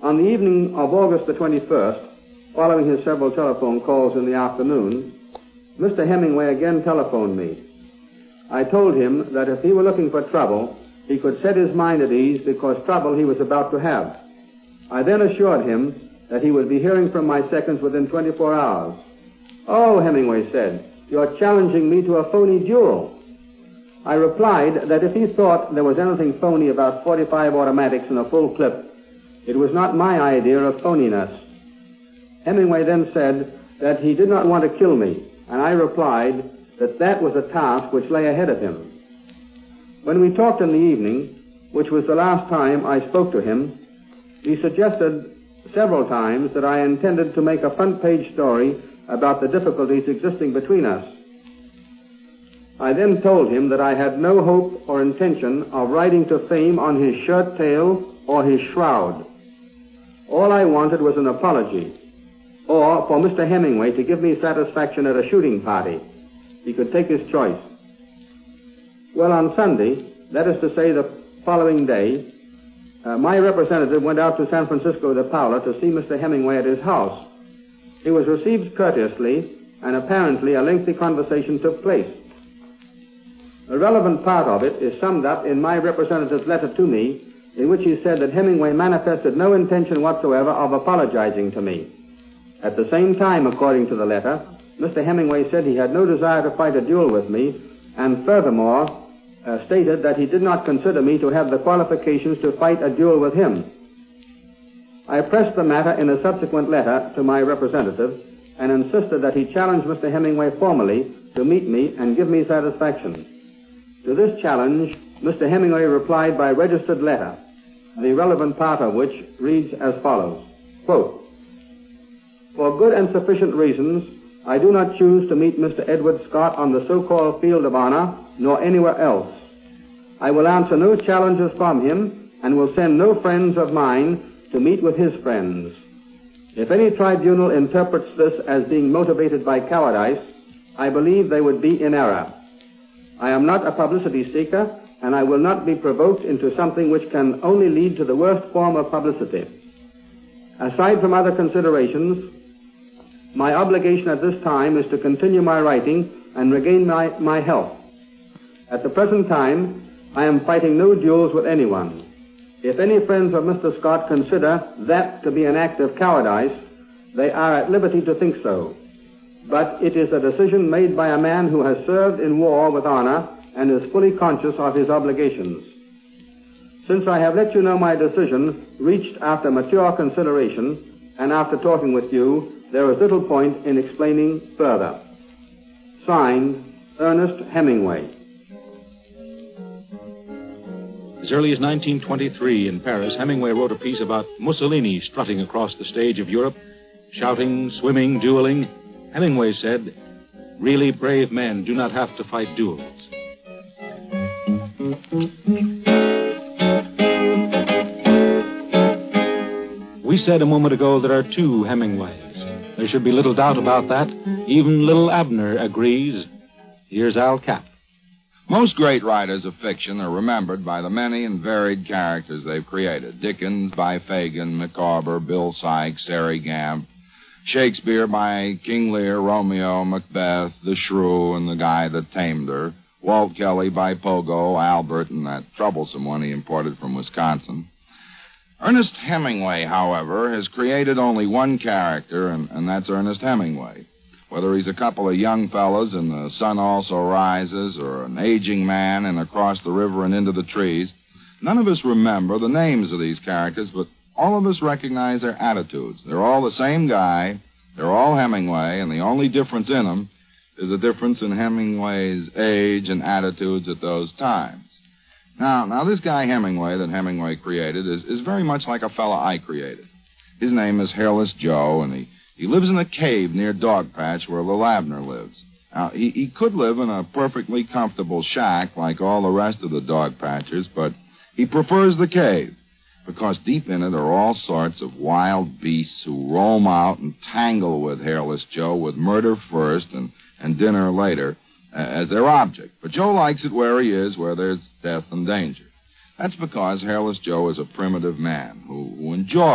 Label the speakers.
Speaker 1: On the evening of August the 21st, following his several telephone calls in the afternoon, Mr. Hemingway again telephoned me. I told him that if he were looking for trouble, he could set his mind at ease because trouble he was about to have. I then assured him that he would be hearing from my seconds within 24 hours. "Oh," Hemingway said, "you're challenging me to a phony duel." I replied that if he thought there was anything phony about 45 automatics in a full clip, it was not my idea of phoniness. Hemingway then said that he did not want to kill me, and I replied that that was a task which lay ahead of him. When we talked in the evening, which was the last time I spoke to him, he suggested several times that I intended to make a front-page story about the difficulties existing between us. I then told him that I had no hope or intention of riding to fame on his shirt tail or his shroud. All I wanted was an apology, or for Mr. Hemingway to give me satisfaction at a shooting party. He could take his choice. Well, on Sunday, that is to say the following day, my representative went out to San Francisco de Paula to see Mr. Hemingway at his house. He was received courteously, and apparently a lengthy conversation took place. A relevant part of it is summed up in my representative's letter to me, in which he said that Hemingway manifested no intention whatsoever of apologizing to me. At the same time, according to the letter, Mr. Hemingway said he had no desire to fight a duel with me, and furthermore stated that he did not consider me to have the qualifications to fight a duel with him. I pressed the matter in a subsequent letter to my representative and insisted that he challenge Mr. Hemingway formally to meet me and give me satisfaction. To this challenge, Mr. Hemingway replied by registered letter, the relevant part of which reads as follows, quote, "For good and sufficient reasons, I do not choose to meet Mr. Edward Scott on the so-called field of honor, nor anywhere else. I will answer no challenges from him and will send no friends of mine to meet with his friends. If any tribunal interprets this as being motivated by cowardice, I believe they would be in error. I am not a publicity seeker, and I will not be provoked into something which can only lead to the worst form of publicity. Aside from other considerations, my obligation at this time is to continue my writing and regain my health. At the present time, I am fighting no duels with anyone. If any friends of Mr. Scott consider that to be an act of cowardice, they are at liberty to think so. But it is a decision made by a man who has served in war with honor and is fully conscious of his obligations. Since I have let you know my decision, reached after mature consideration, and after talking with you, there is little point in explaining further. Signed, Ernest Hemingway."
Speaker 2: As early as 1923 in Paris, Hemingway wrote a piece about Mussolini strutting across the stage of Europe, shouting, swimming, dueling. Hemingway said, "Really brave men do not have to fight duels." We said a moment ago there are two Hemingways. There should be little doubt about that. Even little Abner agrees. Here's Al Capp.
Speaker 3: Most great writers of fiction are remembered by the many and varied characters they've created. Dickens by Fagin, McCarver, Bill Sykes, Sari Gamp. Shakespeare by King Lear, Romeo, Macbeth, the Shrew, and the Guy That Tamed Her. Walt Kelly by Pogo, Albert, and that troublesome one he imported from Wisconsin. Ernest Hemingway, however, has created only one character, and that's Ernest Hemingway. Whether he's a couple of young fellows in The Sun Also Rises or an aging man in Across the River and Into the Trees, none of us remember the names of these characters, but all of us recognize their attitudes. They're all the same guy, they're all Hemingway, and the only difference in them is a difference in Hemingway's age and attitudes at those times. Now this guy Hemingway that Hemingway created is very much like a fella I created. His name is Hairless Joe, and he lives in a cave near Dogpatch where Lil Abner lives. Now, he could live in a perfectly comfortable shack like all the rest of the Dogpatchers, but he prefers the cave because deep in it are all sorts of wild beasts who roam out and tangle with Hairless Joe with murder first and dinner later as their object. But Joe likes it where he is, where there's death and danger. That's because Hairless Joe is a primitive man who enjoys